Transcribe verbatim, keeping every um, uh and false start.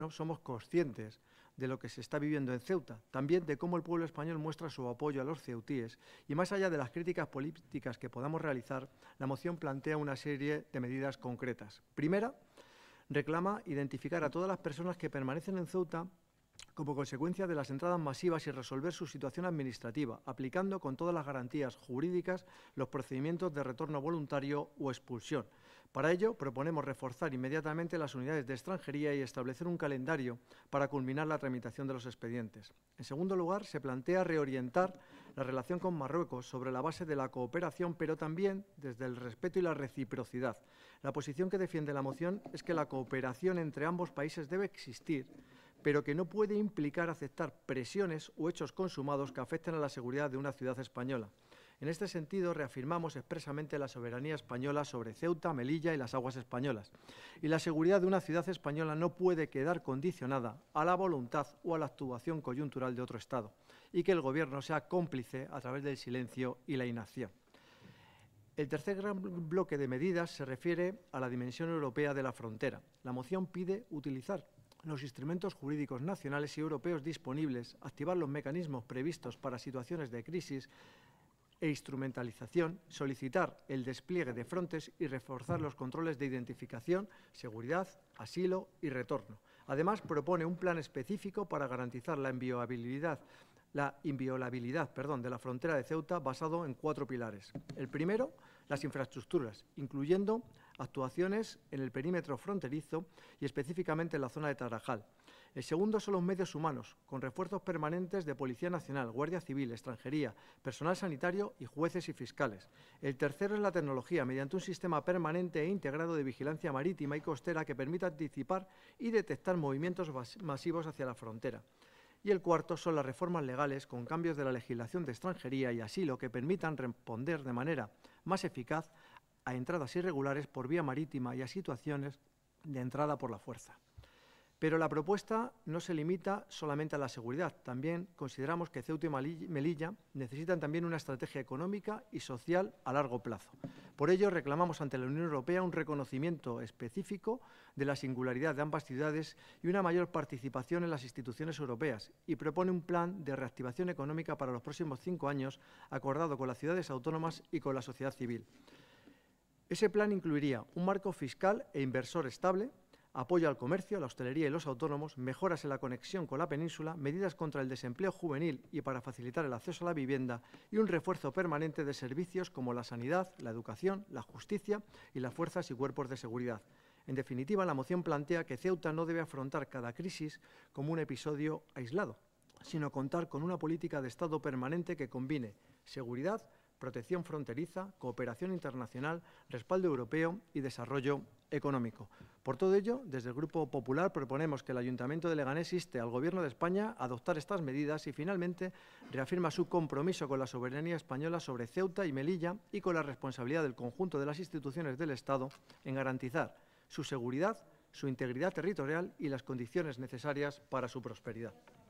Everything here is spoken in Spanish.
somos conscientes de lo que se está viviendo en Ceuta, también de cómo el pueblo español muestra su apoyo a los ceutíes y más allá de las críticas políticas que podamos realizar, la moción plantea una serie de medidas concretas. Primera, reclama identificar a todas las personas que permanecen en Ceuta como consecuencia de las entradas masivas y resolver su situación administrativa, aplicando con todas las garantías jurídicas los procedimientos de retorno voluntario o expulsión. Para ello, proponemos reforzar inmediatamente las unidades de extranjería y establecer un calendario para culminar la tramitación de los expedientes. En segundo lugar, se plantea reorientar la relación con Marruecos sobre la base de la cooperación, pero también desde el respeto y la reciprocidad. La posición que defiende la moción es que la cooperación entre ambos países debe existir, pero que no puede implicar aceptar presiones o hechos consumados que afecten a la seguridad de una ciudad española. En este sentido, reafirmamos expresamente la soberanía española sobre Ceuta, Melilla y las aguas españolas. Y la seguridad de una ciudad española no puede quedar condicionada a la voluntad o a la actuación coyuntural de otro Estado, y que el Gobierno sea cómplice a través del silencio y la inacción. El tercer gran bloque de medidas se refiere a la dimensión europea de la frontera. La moción pide utilizar los instrumentos jurídicos nacionales y europeos disponibles, activar los mecanismos previstos para situaciones de crisis e instrumentalización, solicitar el despliegue de Frontex y reforzar los controles de identificación, seguridad, asilo y retorno. Además, propone un plan específico para garantizar la inviolabilidad, la inviolabilidad perdón, de la frontera de Ceuta basado en cuatro pilares. El primero, las infraestructuras, incluyendo actuaciones en el perímetro fronterizo y específicamente en la zona de Tarajal. El segundo son los medios humanos, con refuerzos permanentes de Policía Nacional, Guardia Civil, Extranjería, personal sanitario y jueces y fiscales. El tercero es la tecnología, mediante un sistema permanente e integrado de vigilancia marítima y costera que permita anticipar y detectar movimientos masivos hacia la frontera. Y el cuarto son las reformas legales con cambios de la legislación de extranjería y asilo que permitan responder de manera más eficaz a entradas irregulares por vía marítima y a situaciones de entrada por la fuerza. Pero la propuesta no se limita solamente a la seguridad. También consideramos que Ceuta y Melilla necesitan también una estrategia económica y social a largo plazo. Por ello, reclamamos ante la Unión Europea un reconocimiento específico de la singularidad de ambas ciudades y una mayor participación en las instituciones europeas y propone un plan de reactivación económica para los próximos cinco años acordado con las ciudades autónomas y con la sociedad civil. Ese plan incluiría un marco fiscal e inversor estable, apoyo al comercio, la hostelería y los autónomos, mejoras en la conexión con la península, medidas contra el desempleo juvenil y para facilitar el acceso a la vivienda y un refuerzo permanente de servicios como la sanidad, la educación, la justicia y las fuerzas y cuerpos de seguridad. En definitiva, la moción plantea que Ceuta no debe afrontar cada crisis como un episodio aislado, sino contar con una política de Estado permanente que combine seguridad, protección fronteriza, cooperación internacional, respaldo europeo y desarrollo económico. Por todo ello, desde el Grupo Popular proponemos que el Ayuntamiento de Leganés inste al Gobierno de España a adoptar estas medidas y, finalmente, reafirma su compromiso con la soberanía española sobre Ceuta y Melilla y con la responsabilidad del conjunto de las instituciones del Estado en garantizar su seguridad, su integridad territorial y las condiciones necesarias para su prosperidad.